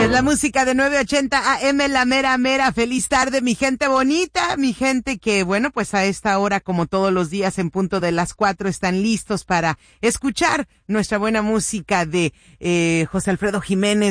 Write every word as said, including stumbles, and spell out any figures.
Es la música de nueve ochenta A M, la mera mera. Feliz tarde, mi gente bonita, mi gente que, bueno, pues a esta hora, como todos los días, en punto de las cuatro, están listos para escuchar nuestra buena música de eh, José Alfredo Jiménez.